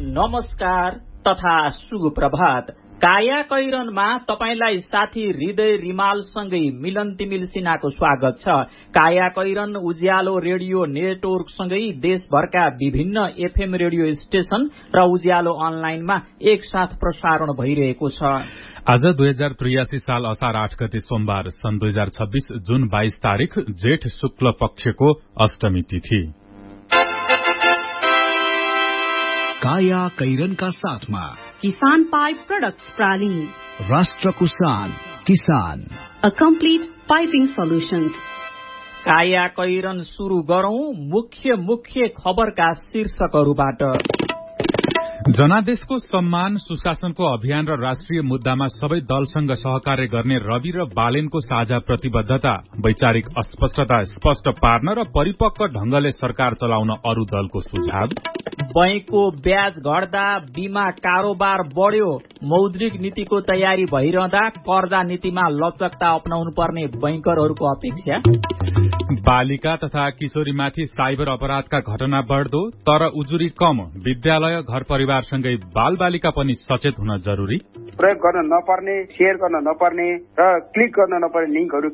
नमस्कार तथा शुभ प्रभात। काया कैरनमा तपाईलाई साथी हृदय रिमालसँगै मिलन तिमिल सिन्हाको स्वागत छ। काया कैरन उज्यालो रेडियो नेटवर्कसँगै देशभरका विभिन्न एफएम रेडियो स्टेशन र उज्यालो अनलाइनमा एकसाथ प्रसारण भइरहेको छ। आज 2083 साल असार 8 गते सोमबार सन् 2026 जुन 22 तारिक जेठ शुक्ल पक्षको अष्टमी तिथि। काया कैरनका साथमा किसान पाइप प्रोडक्ट्स प्राली, राष्ट्रको शान किसान, अ कम्प्लिट पाइपिङ सोल्युशन्स। काया कैरन सुरु गरौं मुख्य खबरका शीर्षकहरूबाट। जनादेशको सम्मान, सुशासनको अभियान र राष्ट्रिय मुद्दामा सबै दलसँग सहकार्य गर्ने रवि र बालेनको साझा प्रतिबद्धता, वैचारिक अस्पष्टता स्पष्ट पार्न र परिपक्व ढंगले सरकार चलाउन अरू दलको सुझाव। बैंकको ब्याज घट्दा बीमा कारोबार बढ्यो, मौद्रिक नीतिको तयारी भइरहँदा कर्जा नीतिमा लचकता अपनाउनु पर्ने बैंकरहरूको अपेक्षा। बालिका तथा किशोरीमाथि साइबर अपराधका घटना बढ्दो तर उजुरी कम, विद्यालय घर परिवारसँगै बाल बालिका पनि सचेत हुन जरुरी। प्रयोग गर्न नपर्ने, शेयर गर्न नपर्ने र क्लिक गर्न नपर्ने लिंकहरू